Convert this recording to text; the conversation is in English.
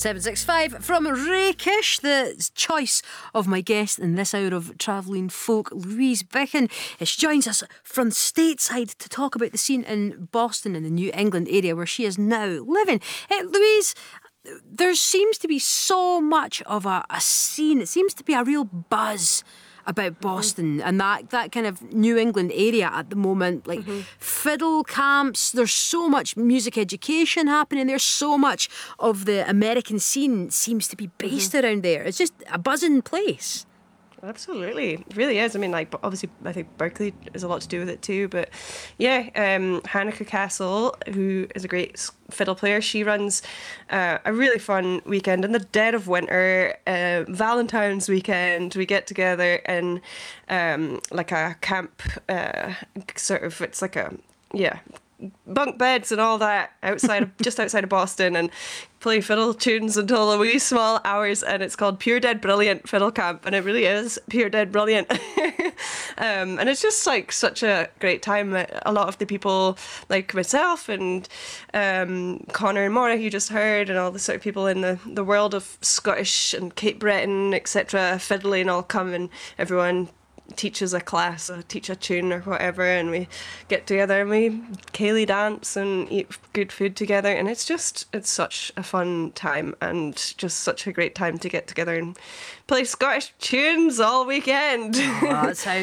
765 from Rakish, the choice of my guest in this hour of Travelling Folk, Louise Bicken. She joins us from stateside to talk about the scene in Boston in the New England area where she is now living. Louise, there seems to be so much of a scene. It seems to be a real buzz about Boston and that kind of New England area at the moment, like fiddle camps. There's so much music education happening there. So much of the American scene seems to be based around there. It's just a buzzing place. Absolutely, it really is. I mean, like, obviously, I think Berkeley has a lot to do with it too. But yeah, Hanneke Castle, who is a great fiddle player, she runs a really fun weekend in the dead of winter, Valentine's weekend. We get together in like a camp, sort of. It's like a bunk beds and all that just outside of Boston, and play fiddle tunes until the wee small hours, and it's called Pure Dead Brilliant Fiddle Camp, and it really is pure dead brilliant. And it's just like such a great time. A lot of the people like myself and Connor and Maura, who you just heard, and all the sort of people in the world of Scottish and Cape Breton, etc., fiddling all come, and everyone teaches a class or teach a tune or whatever, and we get together and we ceilidh dance and eat good food together, and it's such a fun time and just such a great time to get together and play Scottish tunes all weekend. Oh, that sounds